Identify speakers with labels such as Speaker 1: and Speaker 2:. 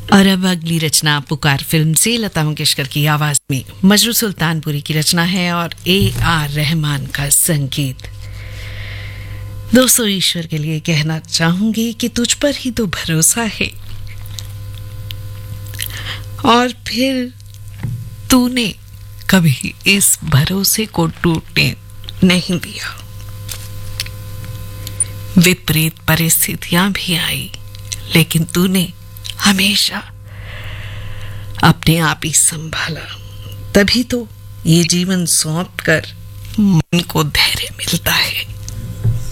Speaker 1: और अब अगली रचना पुकार फिल्म से लता मंगेशकर की आवाज में मजरू सुल्तानपुरी की रचना है और AR रहमान का संगीत। दोस्तों, ईश्वर के लिए कहना चाहूंगी कि तुझ पर ही तो भरोसा है, और फिर तूने कभी इस भरोसे को टूटने नहीं दिया। विपरीत परिस्थितियां भी आई, लेकिन तूने हमेशा अपने आप ही संभाला। तभी तो ये जीवन सौंप कर मन को धैर्य मिलता है।